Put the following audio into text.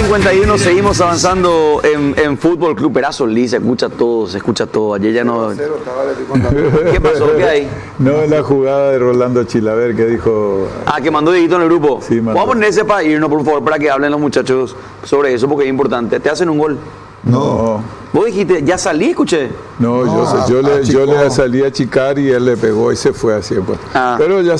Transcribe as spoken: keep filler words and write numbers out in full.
cincuenta y uno, seguimos avanzando en, en Fútbol Club Perazo. Lee, se escucha todo, se escucha todo. Ayer ya no... ¿Qué pasó? ¿Qué hay? No, la jugada de Rolando Chilaver que dijo... Ah, que mandó Dieguito en el grupo. Sí, mandó. Vamos a ponerse para irnos, por favor, para que hablen los muchachos sobre eso, porque es importante. Te hacen un gol. No. Vos dijiste, ya salí, escuché. No, No, yo, sé, yo, a- le, yo achicó. le salí a chicar y él le pegó y se fue así. Pues. Ah. Pero ya